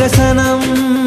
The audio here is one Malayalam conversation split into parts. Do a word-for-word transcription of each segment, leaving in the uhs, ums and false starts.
വികസനം.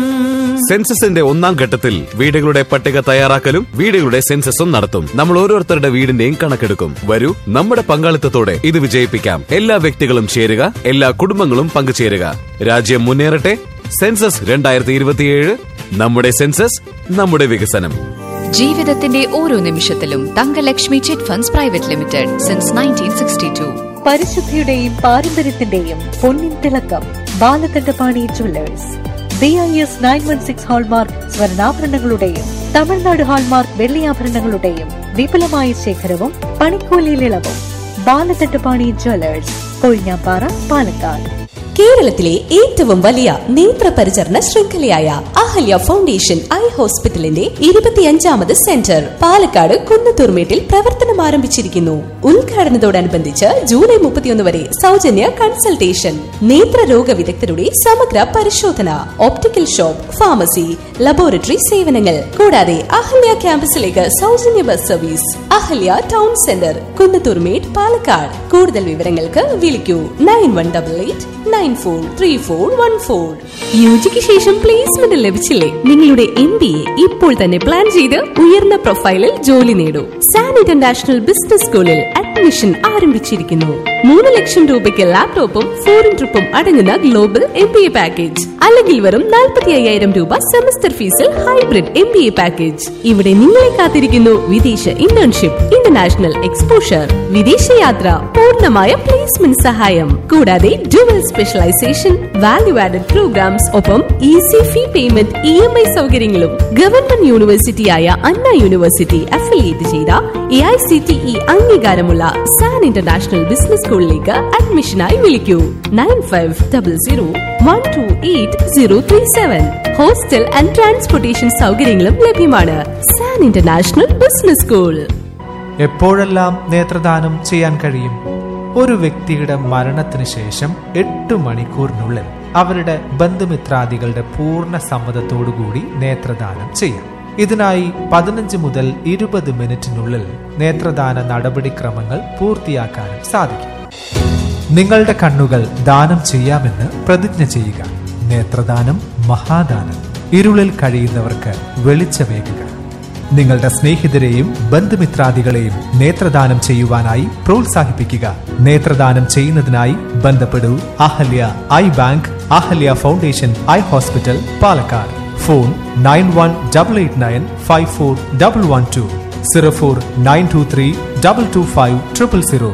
സെൻസസിന്റെ ഒന്നാം ഘട്ടത്തിൽ വീടുകളുടെ പട്ടിക തയ്യാറാക്കലും വീടുകളുടെ സെൻസസും നടത്തും. നമ്മൾ ഓരോരുത്തരുടെ വീടിന്റെയും കണക്കെടുക്കും. വരൂ, നമ്മുടെ പങ്കാളിത്തത്തോടെ ഇത് വിജയിപ്പിക്കാം. എല്ലാ വ്യക്തികളും ചേരുക, എല്ലാ കുടുംബങ്ങളും പങ്കുചേരുക. രാജ്യം മുന്നേറട്ടെ. സെൻസസ് രണ്ടായിരത്തി ഇരുപത്തിയേഴ്. നമ്മുടെ സെൻസസ്, നമ്മുടെ വികസനം. ജീവിതത്തിന്റെ ഓരോ നിമിഷത്തിലും Thankalakshmi chit funds private limited since nineteen sixty to. പരിശുദ്ധിയുടെയും പാരമ്പര്യത്തിന്റെയും പൊന്നിൻ തിളക്കം Balathandapani Jewellers. B I S nine one six hallmark സ്വർണ്ണാഭരണങ്ങളുടെയും Tamil Nadu hallmark വെള്ളിയാഭരണങ്ങളുടെയും വിപുലമായ ശേഖരവും പണിക്കൂലിയിൽ ഇളവും. ബാലതണ്ടപാണി ജ്വല്ലേഴ്സ്, കൊഴിഞ്ഞാപ്പാറ, പാലക്കാട്. കേരളത്തിലെ ഏറ്റവും വലിയ നേത്രപരിചരണ ശൃംഖലയായ അഹല്യ ഫൗണ്ടേഷൻ ഐ ഹോസ്പിറ്റലിന്റെ ഇരുപത്തിയഞ്ചാമത് സെന്റർ പാലക്കാട് കുന്നത്തൂർമേട്ടിൽ പ്രവർത്തനം ആരംഭിച്ചിരിക്കുന്നു. ഉദ്ഘാടനത്തോടനുബന്ധിച്ച് ജൂലൈ മുപ്പത്തിയൊന്ന് വരെ സൗജന്യ കൺസൾട്ടേഷൻ, നേത്രരോഗ വിദഗ്ധരുടെ സമഗ്ര പരിശോധന, ഓപ്റ്റിക്കൽ ഷോപ്പ്, ഫാർമസി, ലബോറട്ടറി സേവനങ്ങൾ കൂടാതെ അഹല്യ ക്യാമ്പസിലേക്ക് സൗജന്യ bus service. Ahalya town centre, Kunnathurmedu, Palakkad. കൂടുതൽ വിവരങ്ങൾക്ക് വിളിക്കൂ nine one double eight nine four three four one four. യുജിക്ക് ശേഷം പ്ലേസ്മെന്റ് ലഭിച്ചില്ലേ? നിങ്ങളുടെ എം ബി എ ഇപ്പോൾ തന്നെ പ്ലാൻ ചെയ്ത് ഉയർന്ന പ്രൊഫൈലിൽ ജോലി നേടൂ. സാൻ ഇന്റർനാഷണൽ ബിസിനസ് സ്കൂളിൽ അഡ്മിഷൻ ആരംഭിച്ചിരിക്കുന്നു. മൂന്ന് ലക്ഷം രൂപയ്ക്ക് ലാപ്ടോപ്പും ഫോറിൻ ട്രിപ്പും അടങ്ങുന്ന global M B A package, അല്ലെങ്കിൽ വെറും നാൽപ്പത്തി അയ്യായിരം രൂപ സെമസ്റ്റർ ഫീസിൽ hybrid M B A package. ഇവിടെ നിങ്ങളെ കാത്തിരിക്കുന്നു വിദേശ ഇന്റേൺഷിപ്പ്, ഇന്റർനാഷണൽ എക്സ്പോഷർ, വിദേശയാത്ര, പൂർണ്ണമായ പ്ലേസ്മെന്റ് സഹായം, കൂടാതെ dual specialisation, value added programmes, ഒപ്പം easy fee payment, E M I സൗകര്യങ്ങളും. ഗവൺമെന്റ് യൂണിവേഴ്സിറ്റിയായ അണ്ണ യൂണിവേഴ്സിറ്റി അഫിലിയേറ്റ് ചെയ്ത A I C T E അംഗീകാരമുള്ള സാൻ ഇന്റർനാഷണൽ ബിസിനസ് സ്കൂളിലേക്ക് അഡ്മിഷനായി വിളിക്കൂ nine five double zero one two eight zero three seven. Hostel and transportation സൗകര്യങ്ങളും ലഭ്യമാണ്. San international business school. എപ്പോഴെല്ലാം നേത്രദാനം ചെയ്യാൻ കഴിയും? ഒരു വ്യക്തിയുടെ മരണത്തിന് ശേഷം എട്ട് മണിക്കൂറിനുള്ളിൽ അവരുടെ ബന്ധുമിത്രാദികളുടെ പൂർണ്ണ സമ്മതത്തോടുകൂടി നേത്രദാനം ചെയ്യാം. ഇതിനായി പതിനഞ്ച് മുതൽ ഇരുപത് മിനിറ്റിനുള്ളിൽ നേത്രദാന നടപടിക്രമങ്ങൾ പൂർത്തിയാക്കാനും സാധിക്കും. നിങ്ങളുടെ കണ്ണുകൾ ദാനം ചെയ്യാമെന്ന് പ്രതിജ്ഞ ചെയ്യുക. നേത്രദാനം മഹാദാനം. ഇരുളിൽ കഴിയുന്നവർക്ക് വെളിച്ചമേകുക. നിങ്ങളുടെ സ്നേഹിതരെയും ബന്ധുമിത്രാദികളെയും നേത്രദാനം ചെയ്യുവാനായി പ്രോത്സാഹിപ്പിക്കുക. നേത്രദാനം ചെയ്യുന്നതിനായി ബന്ധപ്പെടൂ Ahalya I bank, Ahalya foundation eye hospital, Palakkad. Phone nine one double eight nine five four double one two, zero four nine to three double two five triple zero.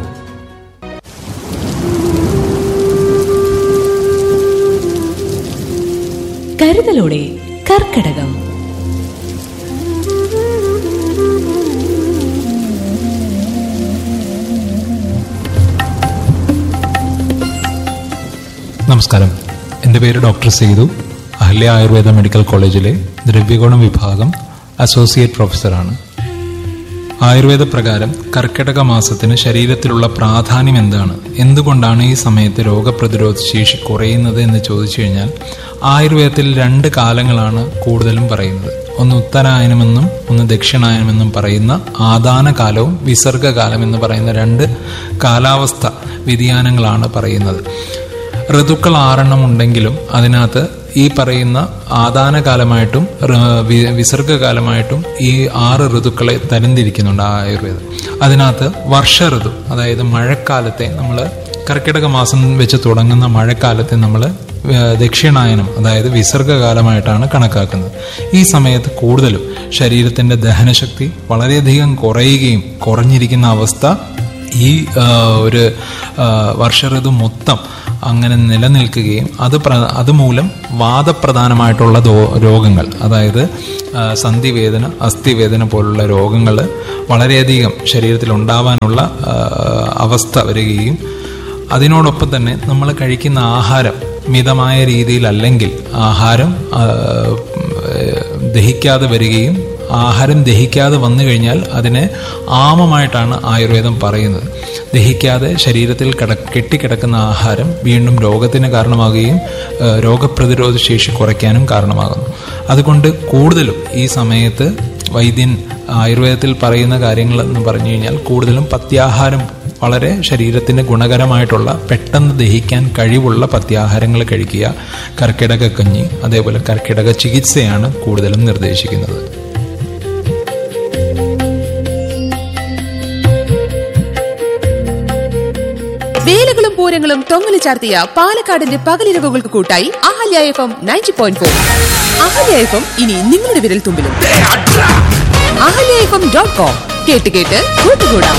കരുതലോടെ കർക്കടകം. നമസ്കാരം, എൻ്റെ പേര് ഡോക്ടർ സേതു. അഹല്യ ആയുർവേദ മെഡിക്കൽ കോളേജിലെ ദ്രവ്യഗുണം വിഭാഗം അസോസിയേറ്റ് പ്രൊഫസറാണ്. ആയുർവേദ പ്രകാരം കർക്കിടക മാസത്തിന് ശരീരത്തിലുള്ള പ്രാധാന്യം എന്താണ്, എന്തുകൊണ്ടാണ് ഈ സമയത്ത് രോഗപ്രതിരോധ ശേഷി കുറയുന്നത് എന്ന് ചോദിച്ചു കഴിഞ്ഞാൽ ആയുർവേദത്തിൽ രണ്ട് കാലങ്ങളാണ് കൂടുതലും പറയുന്നത്. ഒന്ന് ഉത്തരായനമെന്നും ഒന്ന് ദക്ഷിണായനമെന്നും പറയുന്ന ആദാന കാലവും വിസർഗകാലം എന്ന് പറയുന്ന രണ്ട് കാലാവസ്ഥ വ്യതിയാനങ്ങളാണ് പറയുന്നത്. ഋതുക്കൾ ആറെണ്ണം ഉണ്ടെങ്കിലും അതിനകത്ത് ഈ പറയുന്ന ആദാനകാലമായിട്ടും വിസർഗകാലമായിട്ടും ഈ ആറ് ഋതുക്കളെ തരംതിരിക്കുന്നുണ്ട് ആയുർവേദം. അതിനകത്ത് വർഷ ഋതു, അതായത് മഴക്കാലത്തെ നമ്മൾ കർക്കിടക മാസം വെച്ച് തുടങ്ങുന്ന മഴക്കാലത്തെ നമ്മൾ ദക്ഷിണായനം, അതായത് വിസർഗകാലമായിട്ടാണ് കണക്കാക്കുന്നത്. ഈ സമയത്ത് കൂടുതലും ശരീരത്തിൻ്റെ ദഹനശക്തി വളരെയധികം കുറയുകയും കുറഞ്ഞിരിക്കുന്ന അവസ്ഥ ഈ ഒരു വർഷ ഋതു മൊത്തം അങ്ങനെ നിലനിൽക്കുകയും അത് പ്ര അതുമൂലം വാദപ്രധാനമായിട്ടുള്ള രോഗങ്ങൾ, അതായത് സന്ധിവേദന, അസ്ഥിവേദന പോലുള്ള രോഗങ്ങൾ വളരെയധികം ശരീരത്തിൽ ഉണ്ടാവാനുള്ള അവസ്ഥ വരികയും അതിനോടൊപ്പം തന്നെ നമ്മൾ കഴിക്കുന്ന ആഹാരം മിതമായ രീതിയിലല്ലെങ്കിൽ ആഹാരം ദഹിക്കാതെ വരികയും ആഹാരം ദഹിക്കാതെ വന്നു കഴിഞ്ഞാൽ അതിനെ ആമമായിട്ടാണ് ആയുർവേദം പറയുന്നത്. ദഹിക്കാതെ ശരീരത്തിൽ കിട കെട്ടിക്കിടക്കുന്ന ആഹാരം വീണ്ടും രോഗത്തിന് കാരണമാകുകയും രോഗപ്രതിരോധ ശേഷി കുറയ്ക്കാനും കാരണമാകുന്നു. അതുകൊണ്ട് കൂടുതലും ഈ സമയത്ത് വൈദ്യൻ ആയുർവേദത്തിൽ പറയുന്ന കാര്യങ്ങൾ എന്ന് പറഞ്ഞു കഴിഞ്ഞാൽ കൂടുതലും പഥ്യാഹാരം വളരെ ശരീരത്തിന് ഗുണകരമായിട്ടുള്ള പെട്ടെന്ന് ദഹിക്കാൻ കഴിവുള്ള പഥ്യാഹാരങ്ങൾ കഴിക്കുക. കർക്കിടക കഞ്ഞി, അതേപോലെ കർക്കിടക ചികിത്സയാണ് കൂടുതലും നിർദ്ദേശിക്കുന്നത്. വേലകളും പൂരങ്ങളും തൊങ്ങലി ചാർത്തിയ പാലക്കാടിന്റെ പകലിരവുകൾക്ക് കൂട്ടായി Ahalya F M ninety point four. Ahalya F M ഇനി നിങ്ങളുടെ വിരൽ തുമ്പിലും. Ahalya F M dot com കേട്ട് കേട്ട് കൂട്ടുകൂടാം.